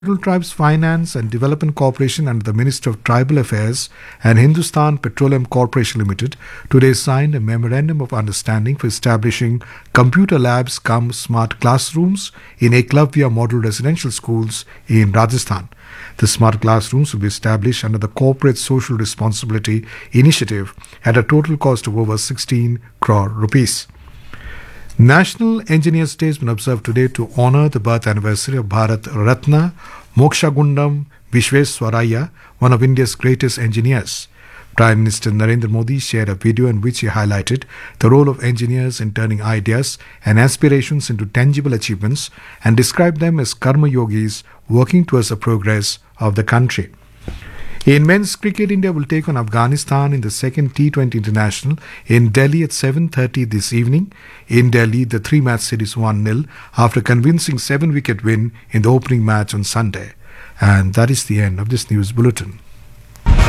Tribes Finance and Development Corporation under the Minister of Tribal Affairs and Hindustan Petroleum Corporation Limited today signed a memorandum of understanding for establishing computer labs cum smart classrooms in Eklavya model residential schools in Rajasthan. The smart classrooms will be established under the Corporate Social Responsibility Initiative at a total cost of over 16 crore rupees. National Engineers Day has been observed today to honor the birth anniversary of Bharat Ratna Mokshagundam Vishveswaraya, one of India's greatest engineers. Prime Minister Narendra Modi shared a video in which he highlighted the role of engineers in turning ideas and aspirations into tangible achievements and described them as karma yogis working towards the progress of the country. In men's cricket, India will take on Afghanistan in the second T20 International in Delhi at 7:30 this evening. In Delhi, the three-match series 1-0 after a convincing 7-wicket win in the opening match on Sunday. And that is the end of this news bulletin.